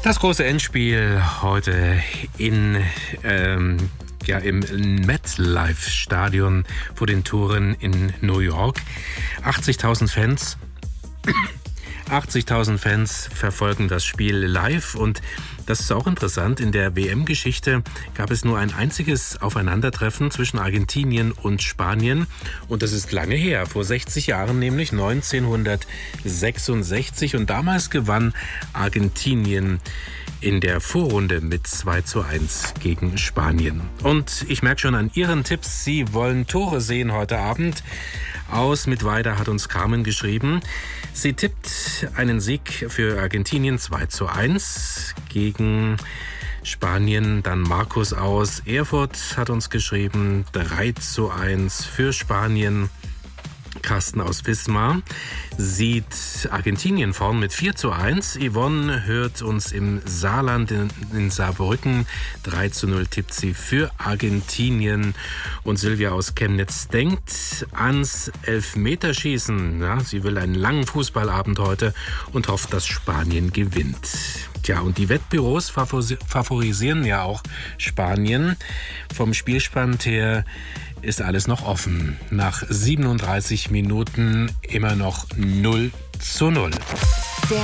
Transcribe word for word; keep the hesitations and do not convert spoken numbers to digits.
Das große Endspiel heute in, ähm, ja, im MetLife-Stadion vor den Toren in New York. achtzigtausend Fans. achtzigtausend Fans verfolgen das Spiel live und das ist auch interessant. In der W M-Geschichte gab es nur ein einziges Aufeinandertreffen zwischen Argentinien und Spanien und das ist lange her, vor sechzig Jahren, nämlich neunzehnhundertsechsundsechzig, und damals gewann Argentinien in der Vorrunde mit zwei zu eins gegen Spanien. Und ich merke schon an Ihren Tipps, Sie wollen Tore sehen heute Abend. Aus Mittweida hat uns Carmen geschrieben. Sie tippt einen Sieg für Argentinien zwei zu eins gegen Spanien. Dann Markus aus Erfurt hat uns geschrieben drei zu eins für Spanien. Carsten aus Wismar sieht Argentinien vorn mit vier zu eins. Yvonne hört uns im Saarland, in, in Saarbrücken. drei zu null tippt sie für Argentinien. Und Silvia aus Chemnitz denkt ans Elfmeterschießen. Ja, sie will einen langen Fußballabend heute und hofft, dass Spanien gewinnt. Tja, und die Wettbüros favorisieren ja auch Spanien. Vom Spielstand her ist alles noch offen. Nach siebenunddreißig Minuten immer noch null zu null.